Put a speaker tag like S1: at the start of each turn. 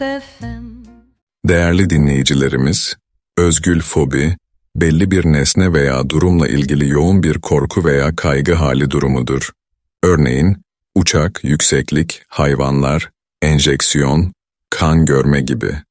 S1: FM.
S2: Değerli dinleyicilerimiz, özgül fobi, belli bir nesne veya durumla ilgili yoğun bir korku veya kaygı hali durumudur. Örneğin, uçak, yükseklik, hayvanlar, enjeksiyon, kan görme gibi.